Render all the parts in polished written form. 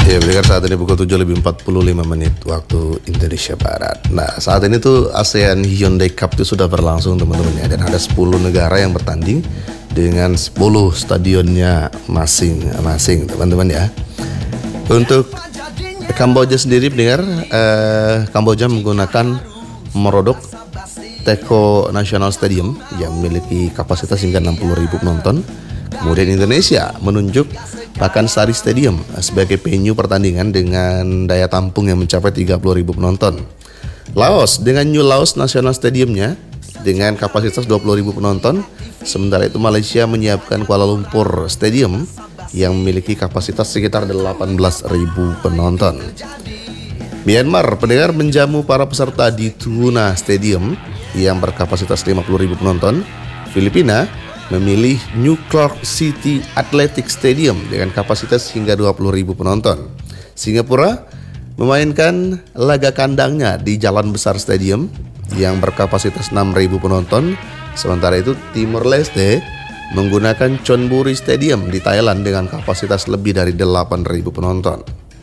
Ya, pendengar, saat ini pukul 7:45 waktu Indonesia Barat. Nah, saat ini tuh ASEAN Hyundai Cup itu sudah berlangsung, teman-teman ya. Dan ada 10 negara yang bertanding dengan 10 stadionnya masing-masing, teman-teman ya. Untuk Kamboja sendiri, pendengar, Kamboja menggunakan Morodok Teko National Stadium yang memiliki kapasitas hingga 60.000 penonton. Kemudian Indonesia menunjuk Pakansari Stadium sebagai venue pertandingan dengan daya tampung yang mencapai 30.000 penonton. Laos dengan New Laos National Stadiumnya dengan kapasitas 20.000 penonton. Sementara itu Malaysia menyiapkan Kuala Lumpur Stadium yang memiliki kapasitas sekitar 18.000 penonton. Myanmar, pendengar, menjamu para peserta di Tuna Stadium yang berkapasitas 50.000 penonton. Filipina memilih New Clark City Athletic Stadium dengan kapasitas hingga 20.000 penonton. Singapura memainkan laga kandangnya di Jalan Besar Stadium yang berkapasitas 6.000 penonton. Sementara itu Timor Leste menggunakan Chonburi Stadium di Thailand dengan kapasitas lebih dari 8.000 penonton.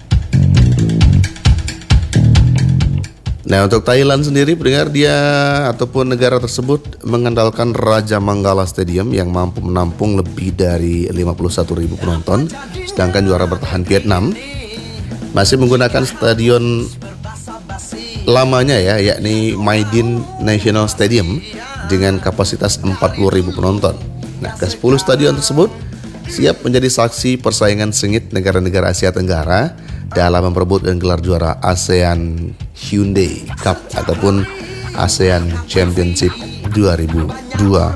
Nah, untuk Thailand sendiri, pendengar, dia ataupun negara tersebut mengandalkan Raja Manggala Stadium yang mampu menampung lebih dari 51.000 penonton. Sedangkan juara bertahan Vietnam masih menggunakan stadion lamanya ya, yakni Maidin National Stadium dengan kapasitas 40.000 penonton. Nah, ke-10 stadion tersebut siap menjadi saksi persaingan sengit negara-negara Asia Tenggara dalam memperebutkan gelar juara ASEAN Hyundai Cup ataupun ASEAN Championship 2022.